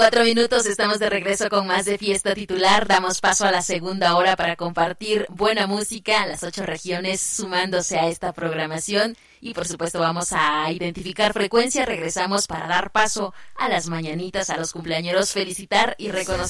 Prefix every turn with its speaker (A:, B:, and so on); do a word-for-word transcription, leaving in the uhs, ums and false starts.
A: Cuatro minutos, estamos de regreso con más de Fiesta Titular. Damos paso a la segunda hora para compartir buena música, las ocho regiones sumándose a esta programación. Y por supuesto vamos a identificar frecuencia. Regresamos para dar paso a las mañanitas, a los cumpleañeros, felicitar y reconocer